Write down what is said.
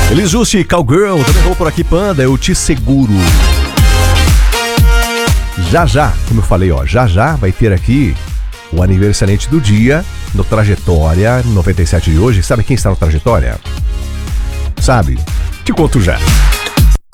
Elis Juste, Cowgirl, também rolou por aqui, Panda, Eu Te Seguro. Já, como eu falei, já vai ter aqui o aniversariante do dia no Trajetória 97 de hoje. Sabe quem está no Trajetória? Sabe? Te conto já.